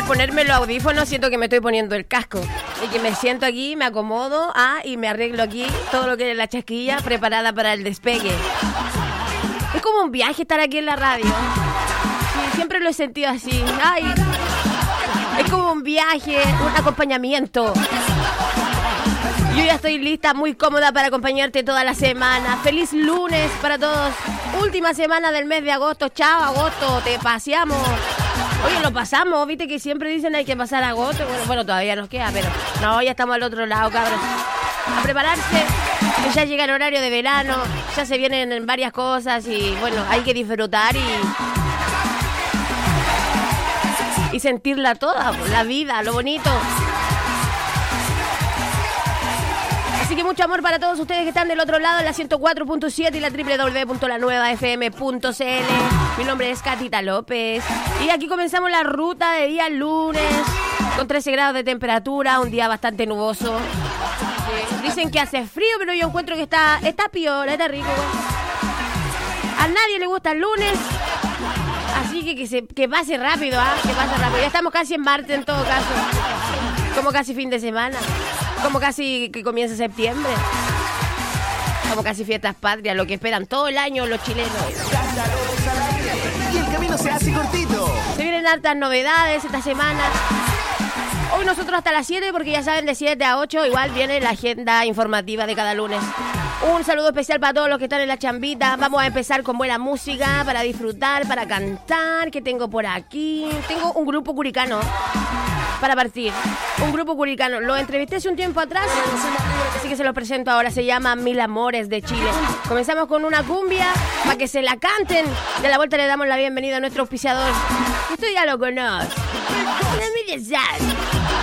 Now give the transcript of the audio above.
ponerme los audífonos siento que me estoy poniendo el casco y que me siento aquí, me acomodo y me arreglo aquí todo lo que es la chasquilla preparada para el despegue. Es como un viaje estar aquí en la radio. Sí, siempre lo he sentido así. Ay, es como un viaje, un acompañamiento. Yo ya estoy lista, muy cómoda para acompañarte toda la semana. Feliz lunes para todos. Última semana del mes de agosto. Chao, agosto, te paseamos. Oye, lo pasamos, viste que siempre dicen hay que pasar agosto. Bueno, todavía nos queda, pero no, ya estamos al otro lado, cabros. A prepararse, que ya llega el horario de verano, ya se vienen varias cosas y bueno, hay que disfrutar y sentirla toda, la vida, lo bonito. Así que mucho amor para todos ustedes que están del otro lado en la 104.7 y la www.lanuevafm.cl. Mi nombre es Catita López y aquí comenzamos la ruta de día lunes con 13 grados de temperatura, un día bastante nuboso. Dicen que hace frío, pero yo encuentro que está piola, está rico. A nadie le gusta el lunes, así que pase rápido, que pase rápido. Ya estamos casi en martes en todo caso, como casi fin de semana. Como casi que comienza septiembre. Como casi fiestas patrias, lo que esperan todo el año los chilenos. Y el camino se hace cortito. Se vienen hartas novedades esta semana. Hoy nosotros hasta las 7, porque ya saben, de 7 a 8 igual viene la agenda informativa de cada lunes. Un saludo especial para todos los que están en la chambita. Vamos a empezar con buena música para disfrutar, para cantar. ¿Qué tengo por aquí? Tengo un grupo curicano para partir. Un grupo curicano. Lo entrevisté hace un tiempo atrás, así que se los presento ahora. Se llama Mil Amores de Chile. Comenzamos con una cumbia para que se la canten. De la vuelta le damos la bienvenida a nuestro auspiciador. Esto ya lo conozco.